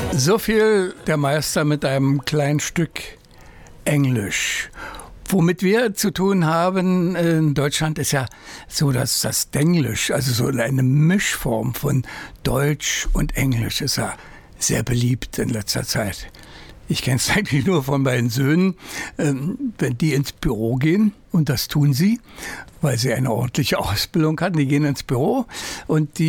So viel der Meister mit einem kleinen Stück Englisch. Womit wir zu tun haben in Deutschland ist ja so, dass das Denglisch, also so eine Mischform von Deutsch und Englisch, ist ja sehr beliebt in letzter Zeit. Ich kenne es eigentlich nur von meinen Söhnen, wenn die ins Büro gehen, und das tun sie, weil sie eine ordentliche Ausbildung hatten. Die gehen ins Büro und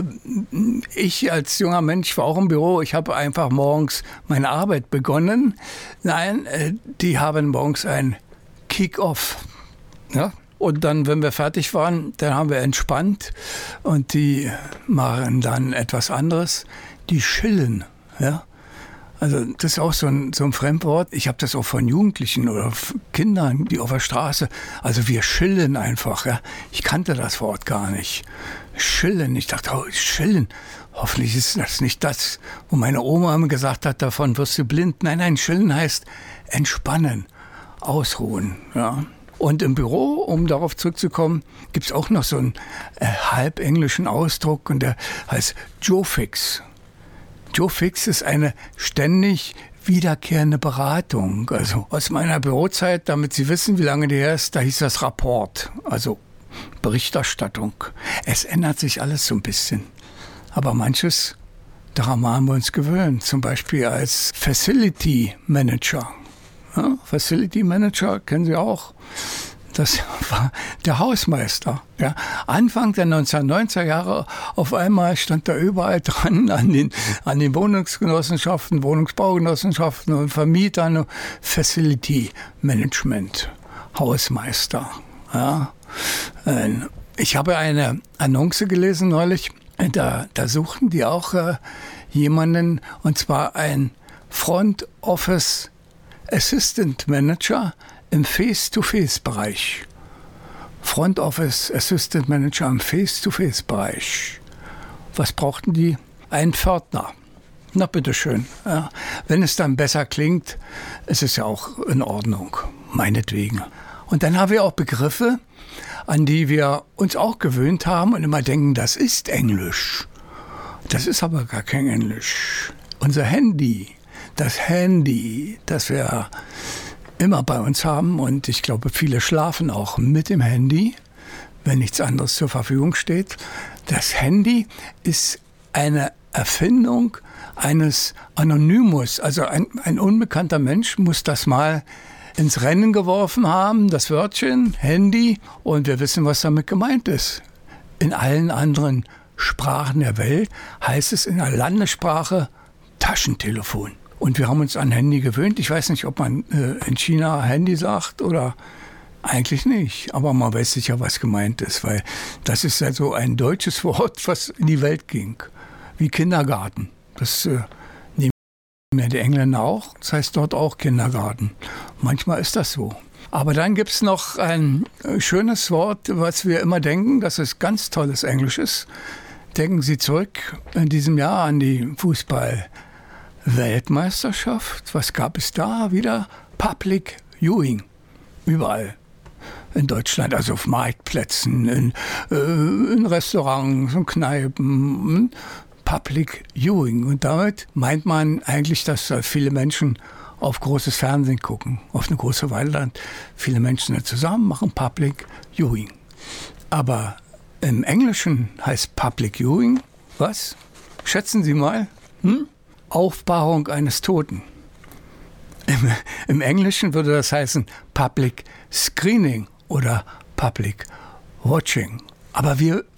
ich als junger Mensch war auch im Büro. Ich habe einfach morgens meine Arbeit begonnen. Nein, die haben morgens ein Kick-Off. Ja? Und dann, wenn wir fertig waren, dann haben wir entspannt und die machen dann etwas anderes. Die chillen, ja. Also das ist auch so ein Fremdwort. Ich habe das auch von Jugendlichen oder Kindern, die auf der Straße, also wir chillen einfach. Ja. Ich kannte das Wort gar nicht. Chillen, ich dachte, oh, chillen. Hoffentlich ist das nicht das, wo meine Oma immer gesagt hat, davon wirst du blind. Nein, chillen heißt entspannen, ausruhen. Ja. Und im Büro, um darauf zurückzukommen, gibt es auch noch so einen halbenglischen Ausdruck und der heißt Joe Fix. Joe Fix ist eine ständig wiederkehrende Beratung. Also aus meiner Bürozeit, damit Sie wissen, wie lange die her ist, da hieß das Rapport, also Berichterstattung. Es ändert sich alles so ein bisschen. Aber manches, daran haben wir uns gewöhnt. Zum Beispiel als Facility Manager. Ja, Facility Manager kennen Sie auch. Das war der Hausmeister. Ja. Anfang der 1990er Jahre auf einmal stand da überall dran an den Wohnungsgenossenschaften, Wohnungsbaugenossenschaften und Vermietern Facility Management, Hausmeister. Ja. Ich habe eine Annonce gelesen neulich, da suchten die auch jemanden, und zwar ein Front Office Assistant Manager im Face-to-Face-Bereich. Front Office Assistant Manager im Face-to-Face-Bereich. Was brauchten die? Einen Pförtner. Na bitteschön. Ja. Wenn es dann besser klingt, ist es ja auch in Ordnung. Meinetwegen. Und dann haben wir auch Begriffe, an die wir uns auch gewöhnt haben und immer denken, das ist Englisch. Das ist aber gar kein Englisch. Unser Handy, das wir immer bei uns haben, und ich glaube, viele schlafen auch mit dem Handy, wenn nichts anderes zur Verfügung steht. Das Handy ist eine Erfindung eines Anonymous, also ein unbekannter Mensch muss das mal ins Rennen geworfen haben, das Wörtchen Handy, und wir wissen, was damit gemeint ist. In allen anderen Sprachen der Welt heißt es in der Landessprache Taschentelefon. Und wir haben uns an Handy gewöhnt. Ich weiß nicht, ob man in China Handy sagt oder eigentlich nicht. Aber man weiß sicher, was gemeint ist, weil das ist ja so ein deutsches Wort, was in die Welt ging. Wie Kindergarten. Das nehmen ja die Engländer auch. Das heißt dort auch Kindergarten. Manchmal ist das so. Aber dann gibt es noch ein schönes Wort, was wir immer denken, dass es ganz tolles Englisch ist. Denken Sie zurück in diesem Jahr an die Fußball-Weltmeisterschaft. Was gab es da wieder? Public Viewing. Überall in Deutschland, also auf Marktplätzen, in Restaurants und Kneipen. Public Viewing. Und damit meint man eigentlich, dass viele Menschen auf großes Fernsehen gucken, auf eine große Leinwand. Viele Menschen zusammen machen Public Viewing. Aber im Englischen heißt Public Viewing, was? Schätzen Sie mal? Aufbahrung eines Toten. Im Englischen würde das heißen Public Screening oder Public Watching. Aber wir